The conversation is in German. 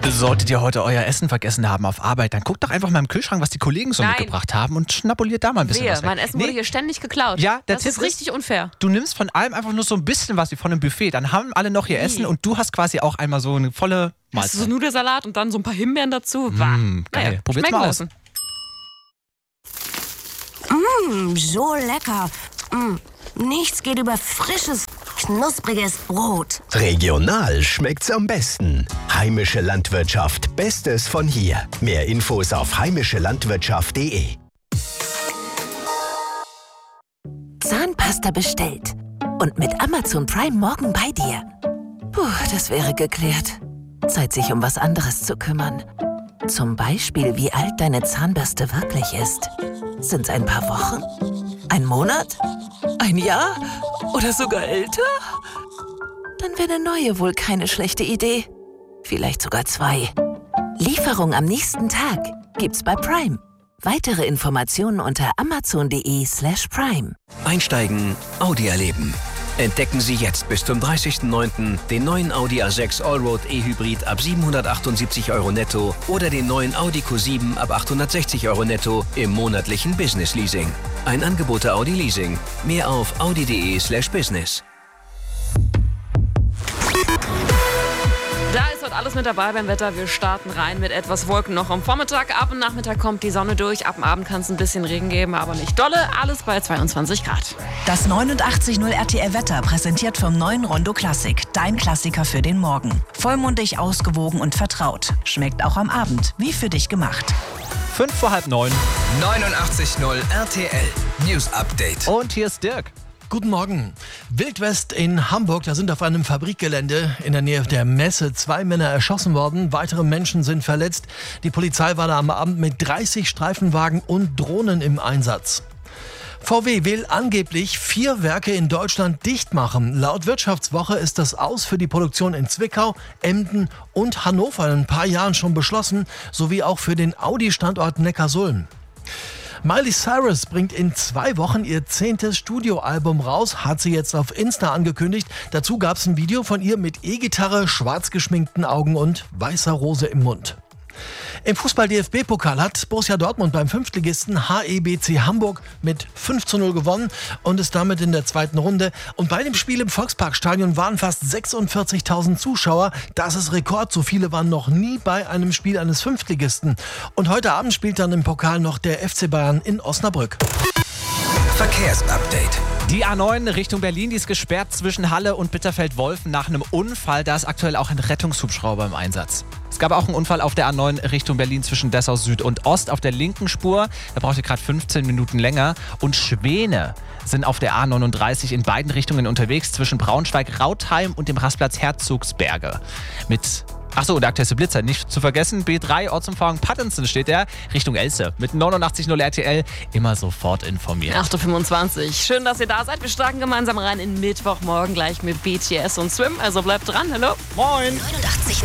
Solltet ihr heute euer Essen vergessen haben auf Arbeit, dann guckt doch einfach mal im Kühlschrank, was die Kollegen so mitgebracht haben und schnabuliert da mal ein bisschen was weg. Mein Essen wurde hier ständig geklaut. Ja, das ist richtig unfair. Du nimmst von allem einfach nur so ein bisschen was wie von einem Buffet. Dann haben alle noch ihr Essen und du hast quasi auch einmal so eine volle Mahlzeit. Hast du so Nudelsalat und dann so ein paar Himbeeren dazu. Geil. Naja, probiert's mal aus. So lecker. Nichts geht über frisches, knuspriges Brot. Regional schmeckt's am besten. Heimische Landwirtschaft, Bestes von hier. Mehr Infos auf heimischelandwirtschaft.de. Zahnpasta bestellt. Und mit Amazon Prime morgen bei dir. Puh, das wäre geklärt. Zeit, sich um was anderes zu kümmern. Zum Beispiel, wie alt deine Zahnbürste wirklich ist. Sind's ein paar Wochen? Ein Monat? Ein Jahr? Oder sogar älter? Dann wäre eine neue wohl keine schlechte Idee. Vielleicht sogar 2. Lieferung am nächsten Tag gibt's bei Prime. Weitere Informationen unter amazon.de/prime. Einsteigen, Audi erleben. Entdecken Sie jetzt bis zum 30.09. den neuen Audi A6 Allroad E-Hybrid ab 778 € netto oder den neuen Audi Q7 ab 860 € netto im monatlichen Business Leasing. Ein Angebot der Audi Leasing. Mehr auf audi.de/business. Da ist heute alles mit dabei beim Wetter. Wir starten rein mit etwas Wolken noch am Vormittag. Ab dem Nachmittag kommt die Sonne durch. Ab dem Abend kann es ein bisschen Regen geben, aber nicht dolle. Alles bei 22 Grad. Das 89.0 RTL Wetter präsentiert vom neuen Rondo Classic. Dein Klassiker für den Morgen. Vollmundig, ausgewogen und vertraut. Schmeckt auch am Abend wie für dich gemacht. 5 vor halb 9. 89.0 RTL News Update. Und hier ist Dirk. Guten Morgen. Wildwest in Hamburg, da sind auf einem Fabrikgelände in der Nähe der Messe 2 Männer erschossen worden. Weitere Menschen sind verletzt. Die Polizei war da am Abend mit 30 Streifenwagen und Drohnen im Einsatz. VW will angeblich 4 Werke in Deutschland dicht machen. Laut Wirtschaftswoche ist das Aus für die Produktion in Zwickau, Emden und Hannover in ein paar Jahren schon beschlossen, sowie auch für den Audi-Standort Neckarsulm. Miley Cyrus bringt in 2 Wochen ihr 10. Studioalbum raus, hat sie jetzt auf Insta angekündigt. Dazu gab es ein Video von ihr mit E-Gitarre, schwarz geschminkten Augen und weißer Rose im Mund. Im Fußball-DFB-Pokal hat Borussia Dortmund beim Fünftligisten HEBC Hamburg mit 5:0 gewonnen und ist damit in der 2. Runde. Und bei dem Spiel im Volksparkstadion waren fast 46.000 Zuschauer. Das ist Rekord. So viele waren noch nie bei einem Spiel eines Fünftligisten. Und heute Abend spielt dann im Pokal noch der FC Bayern in Osnabrück. Verkehrsupdate. Die A9 Richtung Berlin, die ist gesperrt zwischen Halle und Bitterfeld-Wolfen nach einem Unfall. Da ist aktuell auch ein Rettungshubschrauber im Einsatz. Es gab auch einen Unfall auf der A9 Richtung Berlin zwischen Dessau Süd und Ost auf der linken Spur. Da braucht ihr gerade 15 Minuten länger. Und Schwäne sind auf der A39 in beiden Richtungen unterwegs zwischen Braunschweig, Rautheim und dem Rastplatz Herzogsberge. Achso, und der aktuellste Blitzer, nicht zu vergessen, B3 Ortsumfahrung Pattinson steht der, Richtung Else. Mit 89.0 RTL immer sofort informiert. 8.25 Uhr. Schön, dass ihr da seid. Wir starten gemeinsam rein in Mittwochmorgen gleich mit BTS und Swim. Also bleibt dran, hallo. Moin. 89.0